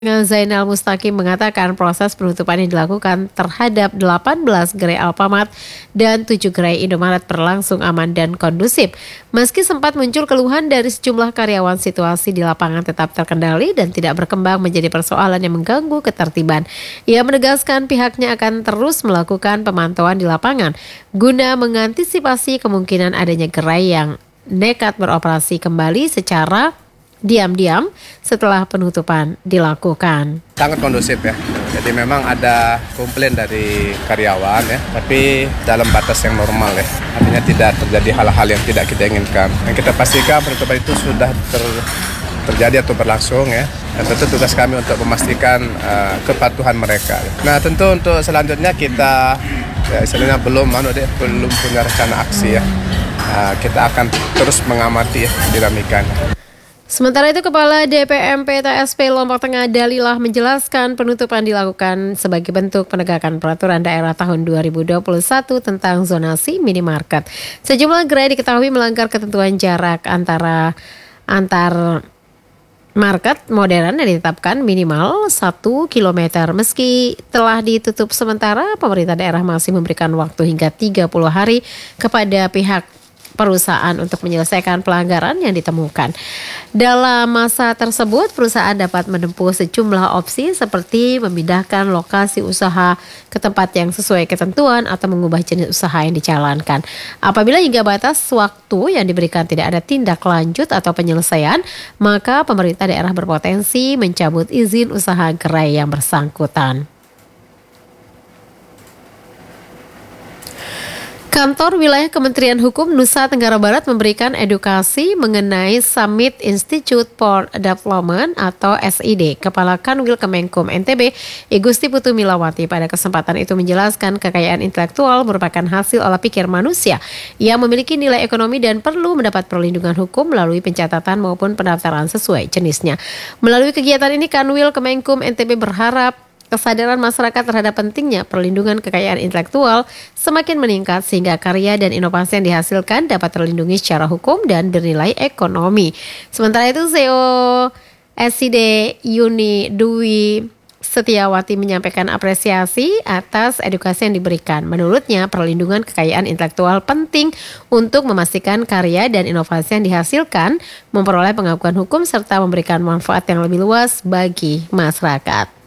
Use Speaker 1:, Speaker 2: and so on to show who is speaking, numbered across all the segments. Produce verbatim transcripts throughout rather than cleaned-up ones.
Speaker 1: Zainal Mustaqim mengatakan proses penutupan yang dilakukan terhadap delapan belas gerai Alfamart dan tujuh gerai Indomaret berlangsung aman dan kondusif. Meski sempat muncul keluhan dari sejumlah karyawan, situasi di lapangan tetap terkendali dan tidak berkembang menjadi persoalan yang mengganggu ketertiban. Ia menegaskan pihaknya akan terus melakukan pemantauan di lapangan guna mengantisipasi kemungkinan adanya gerai yang nekat beroperasi kembali secara diam-diam setelah penutupan dilakukan.
Speaker 2: Sangat kondusif ya, jadi memang ada komplain dari karyawan ya, tapi dalam batas yang normal ya, artinya tidak terjadi hal-hal yang tidak kita inginkan. Yang kita pastikan penutupan itu sudah ter, terjadi atau berlangsung ya, dan tentu tugas kami untuk memastikan uh, kepatuhan mereka. Nah tentu untuk selanjutnya kita ya, istilahnya belum, anu deh, belum punya rencana aksi ya, uh, kita akan terus mengamati ya, dinamikanya.
Speaker 1: Sementara itu, Kepala D P M P T S P Lombok Tengah Dalilah menjelaskan penutupan dilakukan sebagai bentuk penegakan peraturan daerah tahun dua ribu dua puluh satu tentang zonasi minimarket. Sejumlah gerai diketahui melanggar ketentuan jarak antara antar market modern yang ditetapkan minimal satu kilometer. Meski telah ditutup sementara, pemerintah daerah masih memberikan waktu hingga tiga puluh hari kepada pihak perusahaan untuk menyelesaikan pelanggaran yang ditemukan. Dalam masa tersebut, perusahaan dapat menempuh sejumlah opsi seperti memindahkan lokasi usaha ke tempat yang sesuai ketentuan atau mengubah jenis usaha yang dijalankan. Apabila hingga batas waktu yang diberikan tidak ada tindak lanjut atau penyelesaian, maka pemerintah daerah berpotensi mencabut izin usaha gerai yang bersangkutan. Kantor Wilayah Kementerian Hukum Nusa Tenggara Barat memberikan edukasi mengenai Summit Institute for Development atau S I D. Kepala Kanwil Kemenkum N T B, Igusti Putu Milawati, pada kesempatan itu menjelaskan kekayaan intelektual merupakan hasil olah pikir manusia yang memiliki nilai ekonomi dan perlu mendapat perlindungan hukum melalui pencatatan maupun pendaftaran sesuai jenisnya. Melalui kegiatan ini, Kanwil Kemenkum N T B berharap kesadaran masyarakat terhadap pentingnya perlindungan kekayaan intelektual semakin meningkat sehingga karya dan inovasi yang dihasilkan dapat terlindungi secara hukum dan bernilai ekonomi. Sementara itu, C E O S I D Yuni Dwi Setiawati menyampaikan apresiasi atas edukasi yang diberikan. Menurutnya, perlindungan kekayaan intelektual penting untuk memastikan karya dan inovasi yang dihasilkan memperoleh pengakuan hukum serta memberikan manfaat yang lebih luas bagi masyarakat.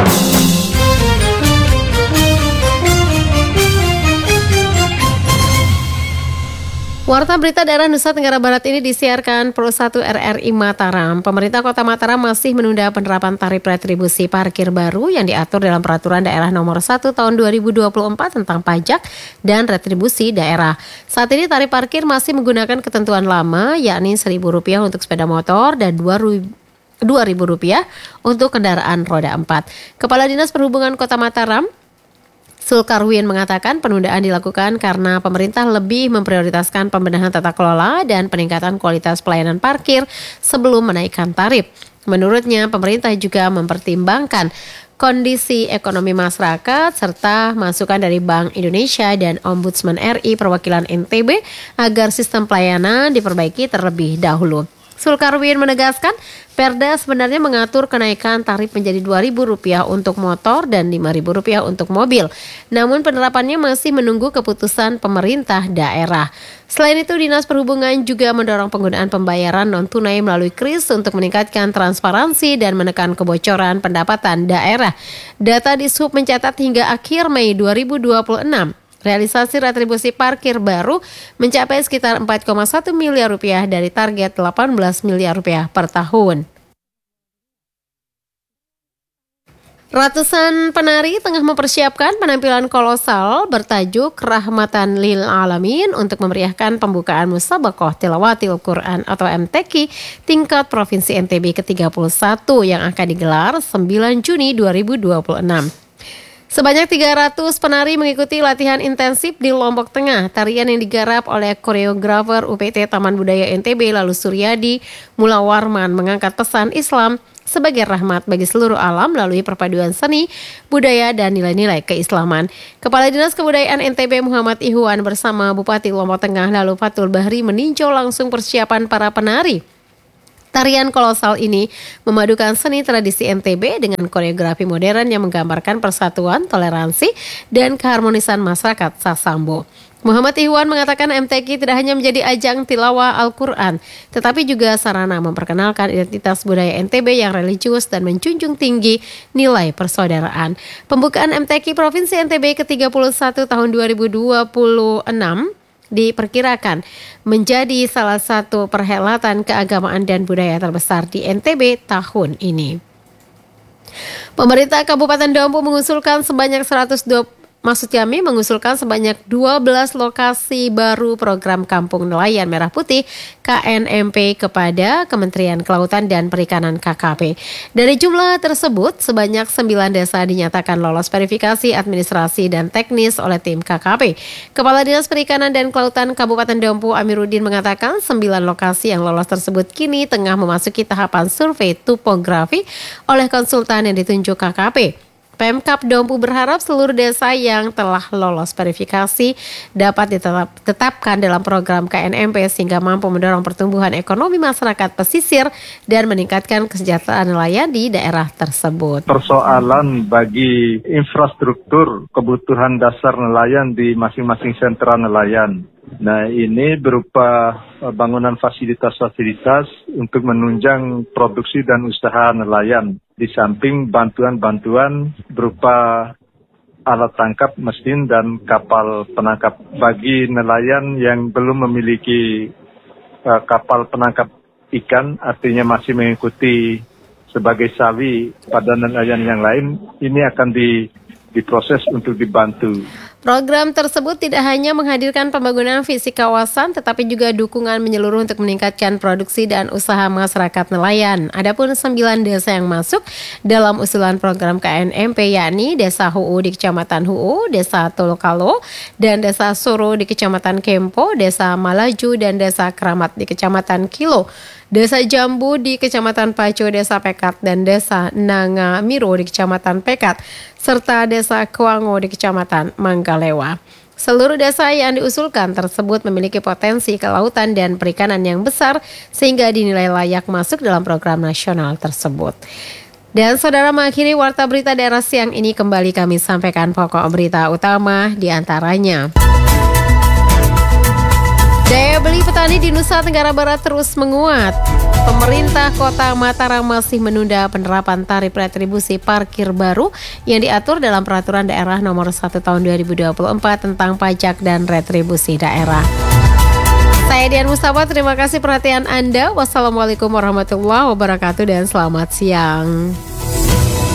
Speaker 1: Warta berita daerah Nusa Tenggara Barat ini disiarkan Pro satu R R I Mataram. Pemerintah Kota Mataram masih menunda penerapan tarif retribusi parkir baru yang diatur dalam Peraturan Daerah Nomor satu Tahun dua ribu dua puluh empat tentang pajak dan retribusi daerah. Saat ini tarif parkir masih menggunakan ketentuan lama, yakni seribu rupiah untuk sepeda motor dan dua ribu rupiah untuk kendaraan roda empat. Kepala Dinas Perhubungan Kota Mataram, Sulkarwin, mengatakan penundaan dilakukan karena pemerintah lebih memprioritaskan pembenahan tata kelola dan peningkatan kualitas pelayanan parkir sebelum menaikkan tarif. Menurutnya, pemerintah juga mempertimbangkan kondisi ekonomi masyarakat serta masukan dari Bank Indonesia dan Ombudsman R I perwakilan N T B agar sistem pelayanan diperbaiki terlebih dahulu. Sulkarwin menegaskan, Perda sebenarnya mengatur kenaikan tarif menjadi dua ribu rupiah untuk motor dan lima ribu rupiah untuk mobil. Namun penerapannya masih menunggu keputusan pemerintah daerah. Selain itu, Dinas Perhubungan juga mendorong penggunaan pembayaran non-tunai melalui kris untuk meningkatkan transparansi dan menekan kebocoran pendapatan daerah. Data Dishub mencatat hingga akhir Mei dua ribu dua puluh enam, realisasi retribusi parkir baru mencapai sekitar empat koma satu miliar rupiah dari target delapan belas miliar rupiah per tahun. Ratusan penari tengah mempersiapkan penampilan kolosal bertajuk Rahmatan Lil Alamin untuk memeriahkan pembukaan Musabaqah Tilawatil Quran atau M T Q tingkat Provinsi N T B ke tiga puluh satu yang akan digelar sembilan Juni dua ribu dua puluh enam. Sebanyak tiga ratus penari mengikuti latihan intensif di Lombok Tengah. Tarian yang digarap oleh koreografer U P T Taman Budaya N T B Lalu Suryadi Mula Warman mengangkat pesan Islam sebagai rahmat bagi seluruh alam melalui perpaduan seni, budaya, dan nilai-nilai keislaman. Kepala Dinas Kebudayaan N T B Muhammad Ihwan bersama Bupati Lombok Tengah Lalu Fatul Bahri meninjau langsung persiapan para penari. Tarian kolosal ini memadukan seni tradisi N T B dengan koreografi modern yang menggambarkan persatuan, toleransi, dan keharmonisan masyarakat Sasambo. Muhammad Ihwan mengatakan M T Q tidak hanya menjadi ajang tilawah Al-Quran, tetapi juga sarana memperkenalkan identitas budaya N T B yang religius dan menjunjung tinggi nilai persaudaraan. Pembukaan M T Q Provinsi N T B ke tiga puluh satu tahun dua ribu dua puluh enam diperkirakan menjadi salah satu perhelatan keagamaan dan budaya terbesar di N T B tahun ini. Pemerintah Kabupaten Dompu mengusulkan sebanyak seratus dua Maksud kami mengusulkan sebanyak dua belas lokasi baru program Kampung Nelayan Merah Putih K N M P kepada Kementerian Kelautan dan Perikanan K K P. Dari jumlah tersebut, sebanyak sembilan desa dinyatakan lolos verifikasi administrasi dan teknis oleh tim K K P. Kepala Dinas Perikanan dan Kelautan Kabupaten Dompu Amiruddin mengatakan sembilan lokasi yang lolos tersebut kini tengah memasuki tahapan survei topografi oleh konsultan yang ditunjuk K K P. Pemkab Dompu berharap seluruh desa yang telah lolos verifikasi dapat ditetapkan dalam program K N M P sehingga mampu mendorong pertumbuhan ekonomi masyarakat pesisir dan meningkatkan kesejahteraan nelayan di daerah tersebut.
Speaker 3: Persoalan bagi infrastruktur kebutuhan dasar nelayan di masing-masing sentra nelayan. Nah, ini berupa bangunan fasilitas-fasilitas untuk menunjang produksi dan usaha nelayan. Di samping bantuan-bantuan berupa alat tangkap, mesin, dan kapal penangkap. Bagi nelayan yang belum memiliki uh, kapal penangkap ikan, artinya masih mengikuti sebagai sawi pada nelayan yang lain, ini akan di, diproses untuk dibantu.
Speaker 1: Program tersebut tidak hanya menghadirkan pembangunan fisik kawasan, tetapi juga dukungan menyeluruh untuk meningkatkan produksi dan usaha masyarakat nelayan. Adapun sembilan desa yang masuk dalam usulan program K N M P yakni Desa Huu di Kecamatan Huu, Desa Tulokalo, dan Desa Suru di Kecamatan Kempo, Desa Malaju, dan Desa Keramat di Kecamatan Kilo, Desa Jambu di Kecamatan Paco, Desa Pekat, dan Desa Nangamiro di Kecamatan Pekat, serta Desa Kuango di Kecamatan Manggalewa. Seluruh desa yang diusulkan tersebut memiliki potensi kelautan dan perikanan yang besar sehingga dinilai layak masuk dalam program nasional tersebut. Dan saudara, mengakhiri Warta Berita Daerah siang ini, kembali kami sampaikan pokok berita utama di antaranya. Daya beli petani di Nusa Tenggara Barat terus menguat. Pemerintah Kota Mataram masih menunda penerapan tarif retribusi parkir baru yang diatur dalam Peraturan Daerah Nomor satu Tahun dua ribu dua puluh empat tentang pajak dan retribusi daerah. Saya Dian Mustafa, terima kasih perhatian Anda. Wassalamualaikum warahmatullahi wabarakatuh dan selamat siang.